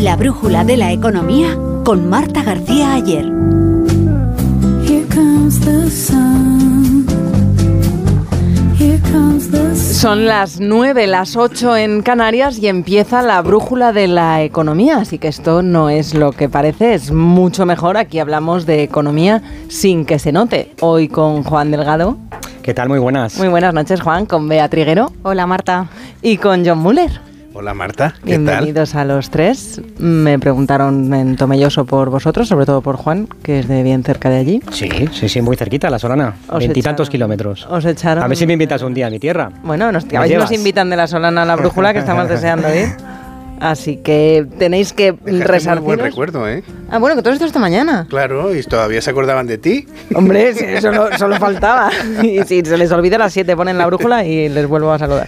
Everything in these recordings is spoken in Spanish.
La brújula de la economía con Marta García Ayer. Son las 9, las 8 en Canarias y empieza la brújula de la economía, así que esto no es lo que parece, es mucho mejor. Aquí hablamos de economía sin que se note. Hoy con Juan Delgado. ¿Qué tal? Muy buenas. Muy buenas noches, Juan, con Bea Triguero. Hola, Marta. Y con John Muller. Hola, Marta, ¿qué Bienvenidos a los tres. Me preguntaron en Tomelloso por vosotros, sobre todo por Juan, que es de bien cerca de allí. Sí, muy cerquita, La Solana. 20 y tantos kilómetros. Os echaron. A ver si me invitas un día a mi tierra. Bueno, a ver si nos invitan de La Solana a la brújula, que estamos deseando ir. Así que tenéis que resarciros. Muy buen recuerdo, ¿eh? Ah, bueno, que todo esto esta mañana. Claro, y todavía se acordaban de ti. Hombre, sí, solo faltaba. Y si se les olvida, a las 7 ponen la brújula y les vuelvo a saludar.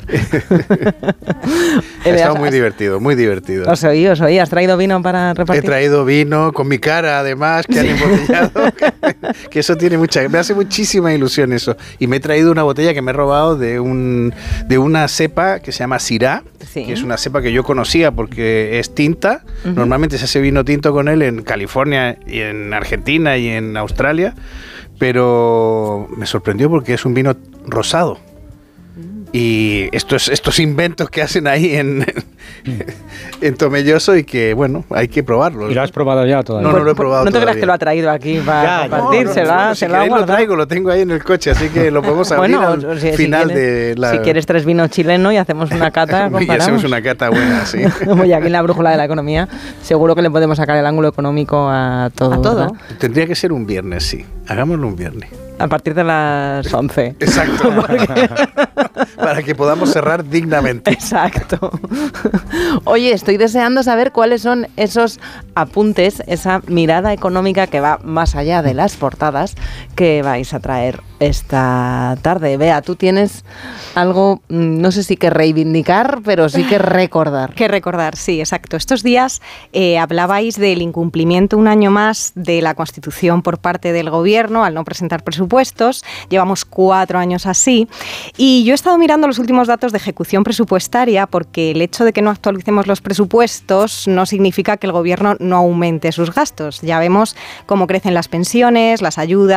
Ha estado muy divertido, muy divertido. Os oí. ¿Has traído vino para repartir? He traído vino con mi cara, además, que han embotellado. Que eso tiene me hace muchísima ilusión eso. Y me he traído una botella que me he robado de una cepa que se llama Syrah, sí, que es una cepa que yo conocía porque es tinta. Uh-huh. Normalmente se hace vino tinto con él en California y en Argentina y en Australia, pero me sorprendió porque es un vino rosado. Y estos inventos que hacen ahí en Tomelloso y que, bueno, hay que probarlos. ¿Y lo has probado ya todavía? No lo he probado. No te todavía. creas que lo ha traído aquí para compartir, si lo ha guardado. lo traigo, lo tengo ahí en el coche, así que lo podemos abrir al final de la... Si quieres 3 vinos chilenos y hacemos una cata, comparamos. Y hacemos una cata buena, sí. Y aquí en la brújula de la economía seguro que le podemos sacar el ángulo económico a todo. A todo. Tendría que ser un viernes, sí. Hagámoslo un viernes. A partir de las 11. Exacto. Para que podamos cerrar dignamente. Exacto. Oye, estoy deseando saber cuáles son esos apuntes, esa mirada económica que va más allá de las portadas que vais a traer esta tarde. Bea, tú tienes algo, no sé si que reivindicar, pero sí que recordar. Que recordar, sí, exacto. Estos días hablabais del incumplimiento un año más de la Constitución por parte del Gobierno al no presentar presupuestos. Llevamos 4 años así. Y yo he estado mirando los últimos datos de ejecución presupuestaria porque el hecho de que no actualicemos los presupuestos no significa que el Gobierno no aumente sus gastos. Ya vemos cómo crecen las pensiones, las ayudas,